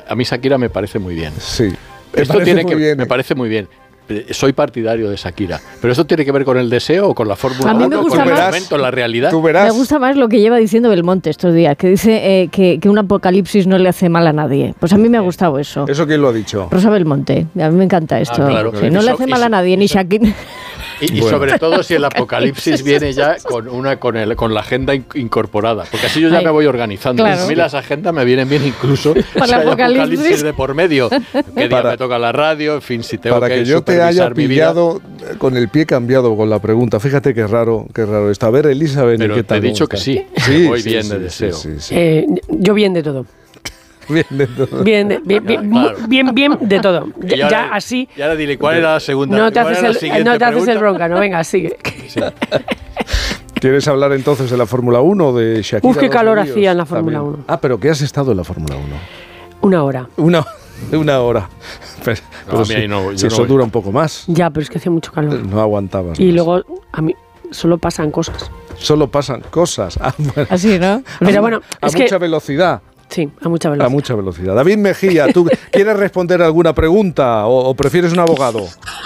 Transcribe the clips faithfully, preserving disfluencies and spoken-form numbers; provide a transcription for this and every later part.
a mí Shakira me parece muy bien. Sí. Esto tiene que, bien, me eh. parece muy bien. Soy partidario de Shakira. ¿Pero esto tiene que ver con el deseo o con la fórmula uno, con el momento, la realidad? Tú verás. Me gusta más lo que lleva diciendo Belmonte estos días, que dice eh, que, que un apocalipsis no le hace mal a nadie. Pues a mí me ha gustado eso. ¿Eso quién lo ha dicho? Rosa Belmonte. A mí me encanta esto. Ah, claro. Sí, no le hace mal a nadie, ni Shakira. Y, y bueno. sobre todo si el apocalipsis viene ya con una con, el, con la agenda in, incorporada, porque así yo ya Ay, me voy organizando. Claro. A mí las agendas me vienen bien incluso si hay apocalipsis. apocalipsis de por medio. Que día me toca la radio, en fin, si tengo para que, que yo te haya pillado con el pie cambiado con la pregunta. Fíjate qué raro, qué raro está. A ver, Elizabeth, pero ¿qué tal? Te he dicho que sí, sí voy sí, bien sí, de sí, deseo. Sí, sí, sí. Eh, yo bien de todo. Bien de todo. Bien, de, bien, bien, claro. bien, bien de todo. Ya, ahora, ya así. Y ahora dile, ¿cuál era la segunda? No te haces el, no te haces el bronca, no, venga, sigue. Sí. ¿Quieres hablar entonces de la Fórmula uno, de Shakira? Uf, qué calor hacía en la Fórmula uno. Ah, pero ¿qué has estado en la Fórmula uno? Una hora. Una, una hora. Pero, no, pero a mí si, no, si eso no dura un poco más. Ya, pero es que hacía mucho calor. No aguantabas. Y más. luego, a mí, solo pasan cosas. Solo pasan cosas. Ah, bueno. Así, ¿no? Pero bueno, a es mucha que, velocidad. Sí, a mucha velocidad. A mucha velocidad. David Mejía, ¿tú quieres responder alguna pregunta o, o prefieres un abogado?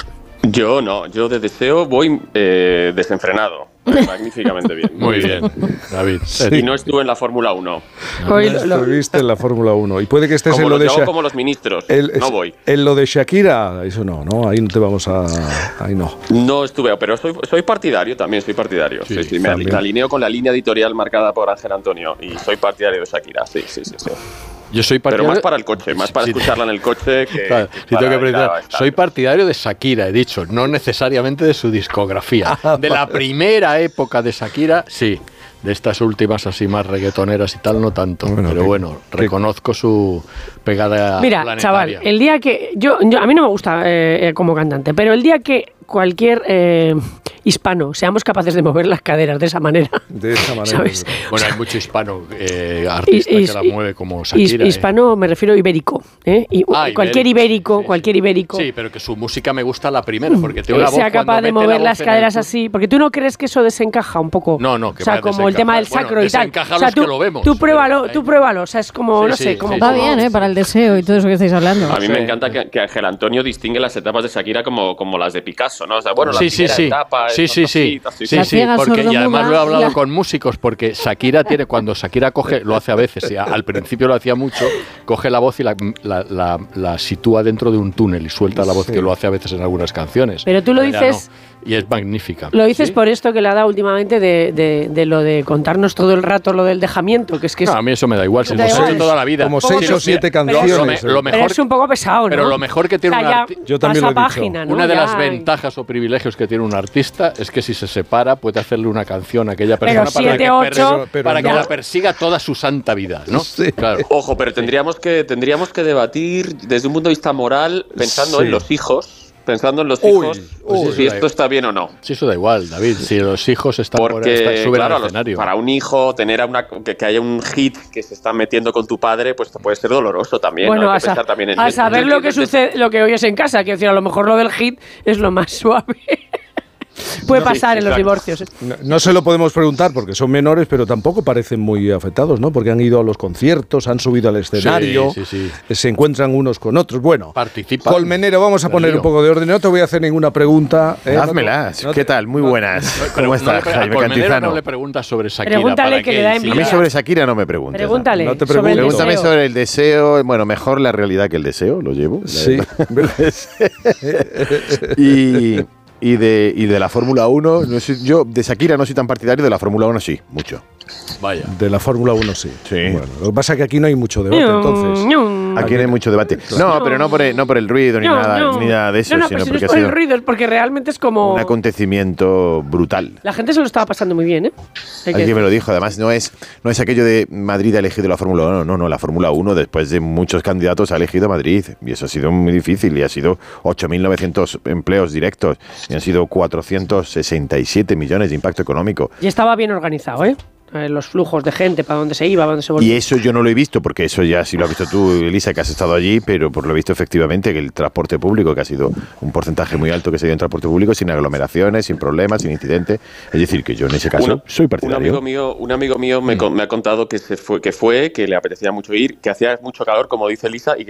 Yo no, yo de deseo voy eh, desenfrenado. Magníficamente bien. Muy bien, David. Sí. Y no estuve en la Fórmula uno. No, Hoy no estuviste en la Fórmula uno. Y puede que estés como en lo de Shakira. Como los ministros. El, no voy. En lo de Shakira, eso no, no, ahí no te vamos a. Ahí no. No estuve, pero soy, soy partidario también, soy partidario. Sí, sí, sí me, me alineo con la línea editorial marcada por Ángel Antonio y soy partidario de Shakira. Sí, sí, sí. sí. Yo soy partidario. Pero más para el coche, más para sí, escucharla en el coche que. Claro, que sí, para tengo que preguntar. Soy partidario de Shakira, he dicho, no necesariamente de su discografía. De la primera época de Shakira, sí. De estas últimas así más reggaetoneras y tal, no tanto. Bueno, pero que, bueno, que, reconozco su pegada Mira, planetaria. Chaval, el día que. Yo, yo A mí no me gusta eh, como cantante, pero el día que cualquier eh, hispano seamos capaces de mover las caderas de esa manera. De esa manera. ¿Sabes? Bueno, hay mucho hispano eh, artista is, que la mueve como Shakira. Is, hispano, eh. me refiero ibérico. ¿eh? Y, ah, cualquier ibérico, sí, cualquier sí. ibérico. Sí, pero que su música me gusta la primera, porque tiene una voz. Sea capaz de mover las caderas el... así. Porque tú no crees que eso desencaja un poco. No, no, que o sea, como el tema del sacro bueno, y tal. O sea, los tú, que lo vemos. Tú pruébalo, tú pruébalo. O sea, es como, sí, no sé, sí, como. Sí, va sí, bien, sí. ¿eh? Para el deseo y todo eso que estáis hablando. A mí sí. me encanta que, que Ángel Antonio distingue las etapas de Shakira como, como las de Picasso, ¿no? O sea, bueno, la sí, primera sí, sí. etapa. Sí, sí, sí. sí, sí, sí, porque y además lo he hablado la... con músicos, porque Shakira tiene, cuando Shakira coge, lo hace a veces, y al principio lo hacía mucho, coge la voz y la, la, la, la sitúa dentro de un túnel y suelta la voz, sí. que lo hace a veces en algunas canciones. Pero tú lo dices... No. Y es magnífica. Lo dices ¿sí? por esto que le ha dado últimamente de, de, de lo de contarnos todo el rato lo del dejamiento, que es que es... No, a mí eso me da igual, si da hemos igual. hecho toda la vida. Como seis o siete canciones. Lo, me, lo mejor, pero es un poco pesado, ¿no? Pero lo mejor que tiene o sea, un artista... Yo también lo he página, dicho. ¿no? Una de ya las hay... ventajas o privilegios que tiene un artista es que si se separa puede hacerle una canción a aquella persona pero para, siete, que, ocho, per, pero para no. que la persiga toda su santa vida, ¿no? Sí. Claro. Ojo, pero tendríamos que, tendríamos que debatir desde un punto de vista moral, pensando sí. en los hijos... Pensando en los hijos, uy, uy, si esto está bien o no. Sí, eso da igual, David. Si los hijos están Porque, por están, suben claro, al escenario. Para un hijo, tener a una, que, que haya un hit que se está metiendo con tu padre, pues puede ser doloroso también. Bueno, ¿no? a, sa también en, a saber en, lo que en, sucede, lo que oyes en casa. Quiero decir, a lo mejor lo del hit es lo más suave. Puede no, pasar sí, en los exacto. divorcios. No, no se lo podemos preguntar porque son menores, pero tampoco parecen muy afectados, ¿no? Porque han ido a los conciertos, han subido al escenario, sí, sí, sí. se encuentran unos con otros. Bueno, participan. Colmenero, vamos a poner lío. un poco de orden. No te voy a hacer ninguna pregunta. ¿eh? Házmelas. No te, ¿Qué tal? Muy buenas. No, ¿Cómo estás, no le, Jaime Colmenero Cantizano? No le preguntas sobre Shakira. Pregúntale ¿para que qué? le da Sí. envidia. A mí sobre Shakira no me preguntes. Pregúntale. No te sobre el Pregúntame deseo. sobre el deseo. Bueno, mejor la realidad que el deseo, lo llevo. Sí. y... Y de, y de la Fórmula uno, no sé, yo de Shakira no soy tan partidario, de la Fórmula uno sí, mucho. Vaya. De la Fórmula uno sí. Sí. Bueno, lo que pasa es que aquí no hay mucho debate, entonces. Aquí no hay mucho debate. Claro. No, pero no por el, no por el ruido ni, No, nada, no. ni nada de eso, No, no, sino pero si no porque es ha por el sido ruido, es porque realmente es como... un acontecimiento brutal. La gente se lo estaba pasando muy bien, ¿eh? Hay que Alguien decir. me lo dijo, además no es, no es aquello de Madrid ha elegido la Fórmula uno, no, no, la Fórmula uno después de muchos candidatos ha elegido Madrid y eso ha sido muy difícil y ha sido ocho mil novecientos empleos directos y han sido cuatrocientos sesenta y siete millones de impacto económico. Y estaba bien organizado, ¿eh? Eh, los flujos de gente, para dónde se iba, para dónde se volvía. Y eso yo no lo he visto, porque eso ya sí lo has visto tú, Elisa, que has estado allí, pero por lo visto efectivamente que el transporte público, que ha sido un porcentaje muy alto que se dio en transporte público, sin aglomeraciones, sin problemas, sin incidentes. Es decir, que yo en ese caso Uno, soy partidario. Un amigo mío, un amigo mío me, mm. me ha contado que, se fue, que fue, que le apetecía mucho ir, que hacía mucho calor, como dice Elisa, y que